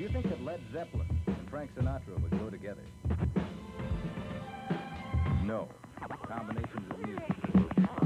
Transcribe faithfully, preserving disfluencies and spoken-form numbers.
Do you think that Led Zeppelin and Frank Sinatra would go together? No. Combinations